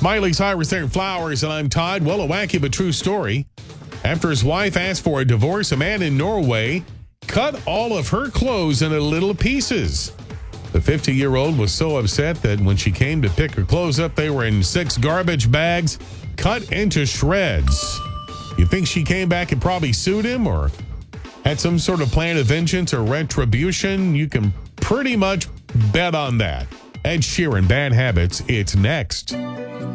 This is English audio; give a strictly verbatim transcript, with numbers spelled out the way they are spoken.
Smiley's Iris there in Flowers, and I'm Todd. Well, a wacky but true story. After his wife asked for a divorce, a man in Norway cut all of her clothes into little pieces. The fifty-year-old was so upset that when she came to pick her clothes up, they were in six garbage bags cut into shreds. You think she came back and probably sued him or had some sort of plan of vengeance or retribution? You can pretty much bet on that. Ed Sheeran, Bad Habits, it's next.